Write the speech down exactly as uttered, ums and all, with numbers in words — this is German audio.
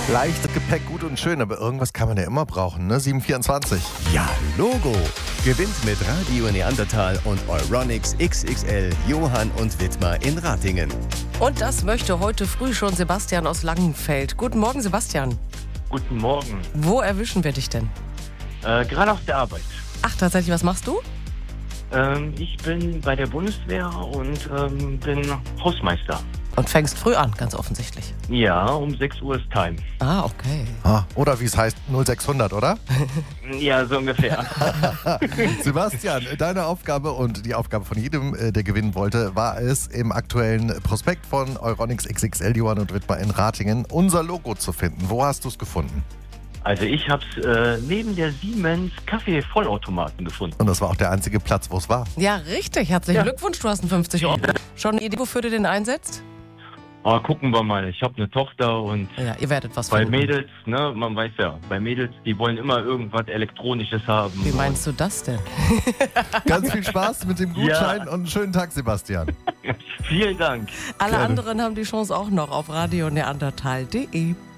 Leichtes Gepäck, gut und schön, aber irgendwas kann man ja immer brauchen, ne? sieben vierundzwanzig. Ja, Logo. Gewinnt mit Radio Neandertal und Euronics X X L Johann und Wittmar in Ratingen. Und das möchte heute früh schon Sebastian aus Langenfeld. Guten Morgen, Sebastian. Guten Morgen. Wo erwischen wir dich denn? Äh, gerade auf der Arbeit. Ach, tatsächlich, was machst du? Ähm, ich bin bei der Bundeswehr und ähm, bin Hausmeister. Und fängst früh an, ganz offensichtlich. Ja, um sechs Uhr ist Time. Ah, okay. Ah, oder wie es heißt, null sechshundert, oder? Ja, so ungefähr. Sebastian, deine Aufgabe und die Aufgabe von jedem, äh, der gewinnen wollte, war es, im aktuellen Prospekt von Euronics X X L Johann und Wittmar in Ratingen unser Logo zu finden. Wo hast du es gefunden? Also ich habe es äh, neben der Siemens Kaffee-Vollautomaten gefunden. Und das war auch der einzige Platz, wo es war. Ja, richtig. Herzlichen Ja. Glückwunsch, du hast einen fünfzig Euro. Schon eine Idee, wofür du den einsetzt? Aber gucken wir mal, ich habe eine Tochter und Ja, ihr werdet was bei finden. Mädels, ne, man weiß ja, bei Mädels, die wollen immer irgendwas Elektronisches haben. Wie meinst du das denn? Ganz viel Spaß mit dem Gutschein und einen schönen Tag, Sebastian. Vielen Dank. Alle Gerne. anderen haben die Chance auch noch auf radio neandertal punkt de.